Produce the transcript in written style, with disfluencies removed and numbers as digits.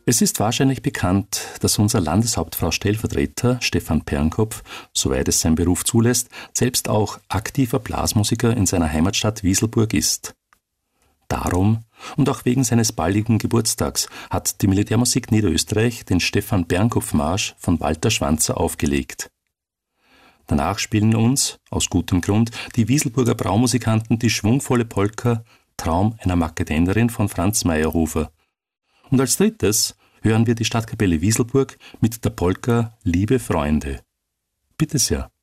Es ist wahrscheinlich bekannt, dass unser Landeshauptfrau-Stellvertreter Stefan Pernkopf, soweit es sein Beruf zulässt, selbst auch aktiver Blasmusiker in seiner Heimatstadt Wieselburg ist. Darum und auch wegen seines baldigen Geburtstags hat die Militärmusik Niederösterreich den Stefan Pernkopf-Marsch von Walter Schwanzer aufgelegt. Danach spielen uns, aus gutem Grund, die Wieselburger Braumusikanten die schwungvolle Polka Traum einer Magdetenderin von Franz Mayerhofer. Und als drittes hören wir die Stadtkapelle Wieselburg mit der Polka Liebe Freunde. Bitte sehr.